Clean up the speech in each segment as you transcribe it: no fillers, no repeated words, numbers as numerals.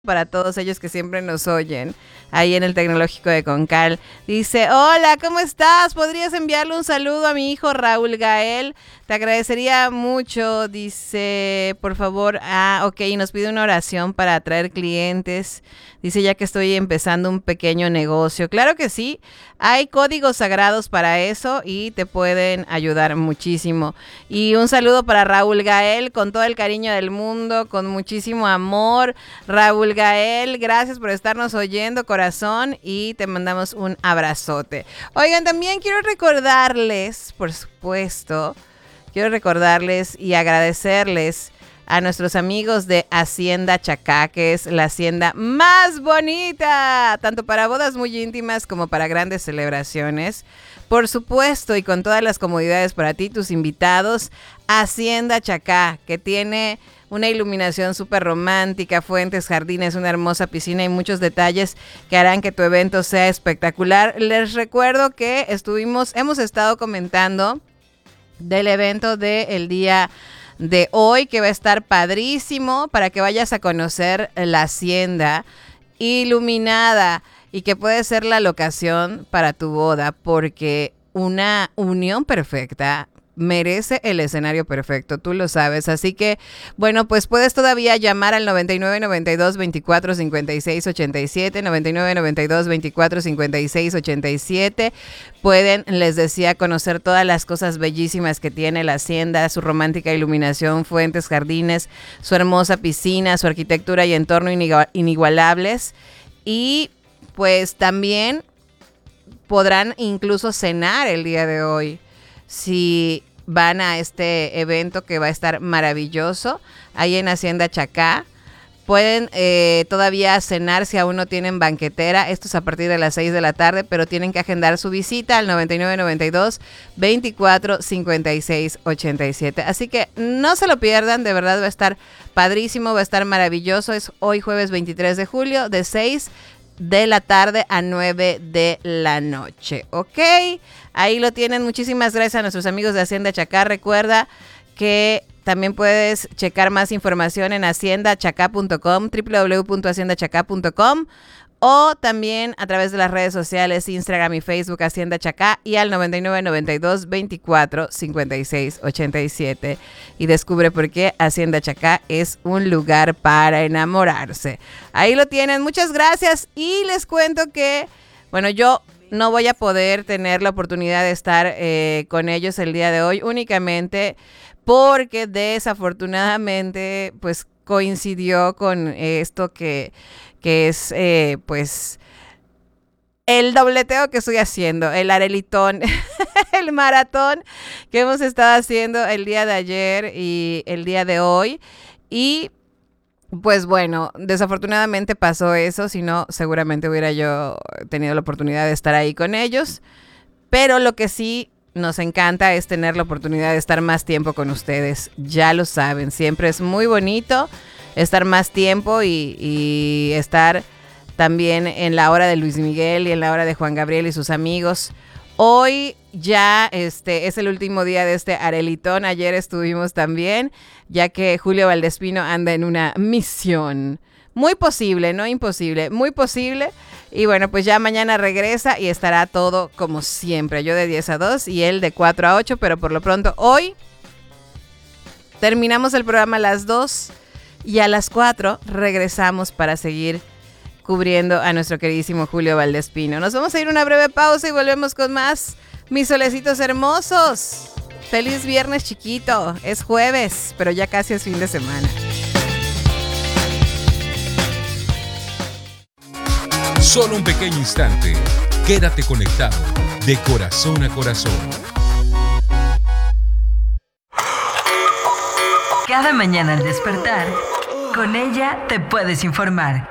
para todos ellos que siempre nos oyen ahí en el Tecnológico de Concal. Dice, hola, ¿cómo estás? ¿Podrías enviarle un saludo a mi hijo Raúl Gael? Te agradecería mucho. Dice, por favor, ok, nos pide una oración para atraer clientes. Dice, ya que estoy empezando un pequeño negocio. Claro que sí, hay códigos sagrados para eso y te pueden ayudar muchísimo. Y un saludo para Raúl Gael con todo el cariño del mundo, con muchísimo amor. Raúl Gael, gracias por estarnos oyendo, corazón, y te mandamos un abrazote. Oigan, también quiero recordarles, por supuesto, y agradecerles a nuestros amigos de Hacienda Chacá, que es la hacienda más bonita, tanto para bodas muy íntimas como para grandes celebraciones. Por supuesto, y con todas las comodidades para ti, tus invitados, Hacienda Chacá, que tiene una iluminación súper romántica, fuentes, jardines, una hermosa piscina y muchos detalles que harán que tu evento sea espectacular. Les recuerdo que hemos estado comentando del evento del día de hoy, que va a estar padrísimo para que vayas a conocer la hacienda iluminada y que puede ser la locación para tu boda, porque una unión perfecta merece el escenario perfecto, tú lo sabes. Así que, bueno, pues puedes todavía llamar al 99 92 24 56 87, 99 92 24 56 87. Pueden, les decía, conocer todas las cosas bellísimas que tiene la hacienda, su romántica iluminación, fuentes, jardines, su hermosa piscina, su arquitectura y entorno inigualables. Y pues también podrán incluso cenar el día de hoy si van a este evento, que va a estar maravilloso ahí en Hacienda Chacá. Pueden todavía cenar si aún no tienen banquetera. Esto es a partir de las 6 de la tarde, pero tienen que agendar su visita al 99 92 24 56 87. Así que no se lo pierdan, de verdad va a estar padrísimo, va a estar maravilloso. Es hoy jueves 23 de julio de 6 de la tarde a 9 de la noche, ¿ok? Ahí lo tienen. Muchísimas gracias a nuestros amigos de Hacienda Chacá. Recuerda que también puedes checar más información en haciendachacá.com, www.haciendachacá.com, o también a través de las redes sociales, Instagram y Facebook, Hacienda Chacá, y al 99 92 24 56 87. Y descubre por qué Hacienda Chacá es un lugar para enamorarse. Ahí lo tienen. Muchas gracias. Y les cuento que, bueno, yo no voy a poder tener la oportunidad de estar con ellos el día de hoy, únicamente porque desafortunadamente pues coincidió con esto que es pues el dobleteo que estoy haciendo, el arelitón, el maratón que hemos estado haciendo el día de ayer y el día de hoy. Y pues bueno, desafortunadamente pasó eso, si no seguramente hubiera yo tenido la oportunidad de estar ahí con ellos. Pero lo que sí nos encanta es tener la oportunidad de estar más tiempo con ustedes. Ya lo saben, siempre es muy bonito estar más tiempo y estar también en la hora de Luis Miguel y en la hora de Juan Gabriel y sus amigos. Hoy ya es el último día de este arelitón. Ayer estuvimos también, ya que Julio Valdespino anda en una misión. Muy posible, no imposible, muy posible. Y bueno, pues ya mañana regresa y estará todo como siempre. Yo de 10 a 2 y él de 4 a 8, pero por lo pronto hoy terminamos el programa a las 2 y a las 4 regresamos para seguir cubriendo a nuestro queridísimo Julio Valdespino. Nos vamos a ir a una breve pausa y volvemos con más, mis solecitos hermosos. Feliz viernes, chiquito. Es jueves, pero ya casi es fin de semana. Solo un pequeño instante. Quédate conectado de corazón a corazón. Cada mañana al despertar, con ella te puedes informar.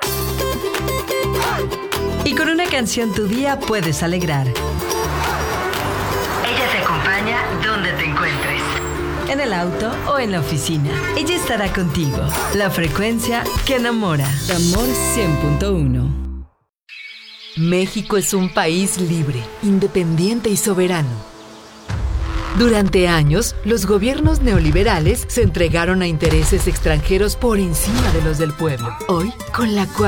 Y con una canción tu día puedes alegrar. Ella te acompaña donde te encuentres. En el auto o en la oficina. Ella estará contigo. La frecuencia que enamora. Amor 100.1. México es un país libre, independiente y soberano. Durante años, los gobiernos neoliberales se entregaron a intereses extranjeros por encima de los del pueblo. Hoy, con la